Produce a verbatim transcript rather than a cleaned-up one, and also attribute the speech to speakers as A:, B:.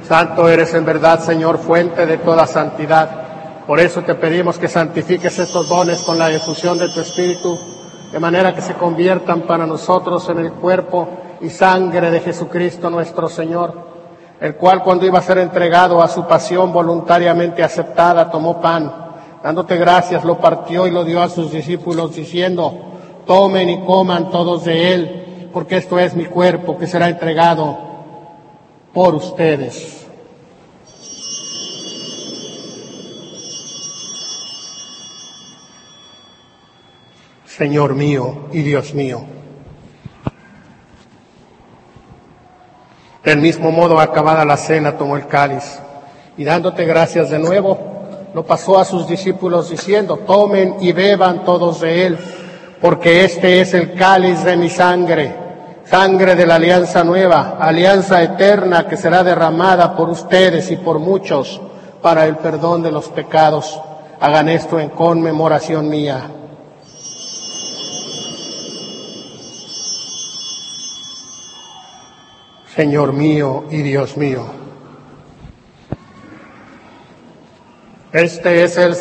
A: Santo eres en verdad, Señor, fuente de toda santidad. Por eso te pedimos que santifiques estos dones con la efusión de tu Espíritu, de manera que se conviertan para nosotros en el cuerpo y sangre de Jesucristo nuestro Señor, el cual, cuando iba a ser entregado a su pasión voluntariamente aceptada, tomó pan, dándote gracias, lo partió y lo dio a sus discípulos, diciendo: tomen y coman todos de él, porque esto es mi cuerpo que será entregado por ustedes. Señor mío y Dios mío. Del mismo modo, acabada la cena, tomó el cáliz y, dándote gracias de nuevo, lo pasó a sus discípulos diciendo: tomen y beban todos de él, porque este es el cáliz de mi sangre, sangre de la alianza nueva, alianza eterna que será derramada por ustedes y por muchos para el perdón de los pecados. Hagan esto en conmemoración mía. Señor mío y Dios mío. Este es el